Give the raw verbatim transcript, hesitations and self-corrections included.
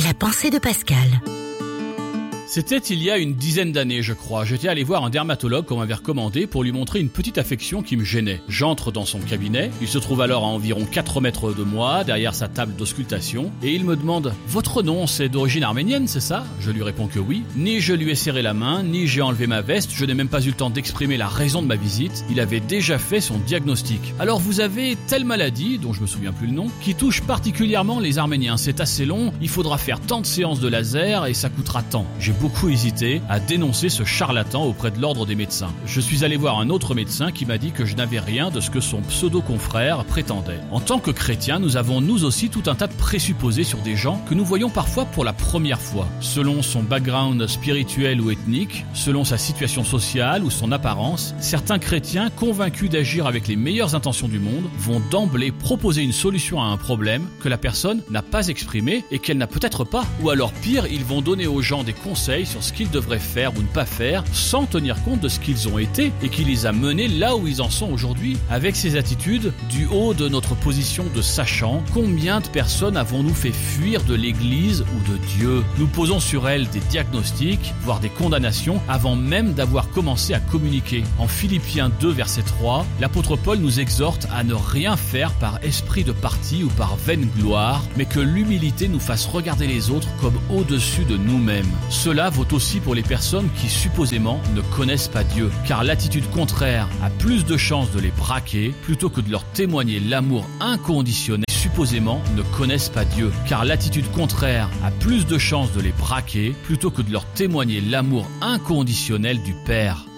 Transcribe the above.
La pensée de Pascal. C'était il y a une dizaine d'années, je crois. J'étais allé voir un dermatologue qu'on m'avait recommandé pour lui montrer une petite affection qui me gênait. J'entre dans son cabinet. Il se trouve alors à environ quatre mètres de moi, derrière sa table d'auscultation, et il me demande « Votre nom, c'est d'origine arménienne, c'est ça ?» Je lui réponds que oui. Ni je lui ai serré la main, ni j'ai enlevé ma veste. Je n'ai même pas eu le temps d'exprimer la raison de ma visite. Il avait déjà fait son diagnostic. « Alors vous avez telle maladie, dont je me souviens plus le nom, qui touche particulièrement les Arméniens. C'est assez long, il faudra faire tant de séances de laser et ça coûtera tant. » J'ai beaucoup hésité à dénoncer ce charlatan auprès de l'ordre des médecins. Je suis allé voir un autre médecin qui m'a dit que je n'avais rien de ce que son pseudo-confrère prétendait. En tant que chrétiens, nous avons nous aussi tout un tas de présupposés sur des gens que nous voyons parfois pour la première fois. Selon son background spirituel ou ethnique, selon sa situation sociale ou son apparence, certains chrétiens convaincus d'agir avec les meilleures intentions du monde vont d'emblée proposer une solution à un problème que la personne n'a pas exprimé et qu'elle n'a peut-être pas. Ou alors pire, ils vont donner aux gens des conseils sur ce qu'ils devraient faire ou ne pas faire sans tenir compte de ce qu'ils ont été et qui les a menés là où ils en sont aujourd'hui. Avec ces attitudes, du haut de notre position de sachant, combien de personnes avons-nous fait fuir de l'Église ou de Dieu? Nous posons sur elles des diagnostics, voire des condamnations, avant même d'avoir commencé à communiquer. En Philippiens deux, verset trois, l'apôtre Paul nous exhorte à ne rien faire par esprit de parti ou par vaine gloire, mais que l'humilité nous fasse regarder les autres comme au-dessus de nous-mêmes. Cela vaut aussi pour les personnes qui supposément ne connaissent pas Dieu, car l'attitude contraire a plus de chances de les braquer plutôt que de leur témoigner l'amour inconditionnel. Supposément ne connaissent pas Dieu, car l'attitude contraire a plus de chances de les braquer plutôt que de leur témoigner l'amour inconditionnel du Père.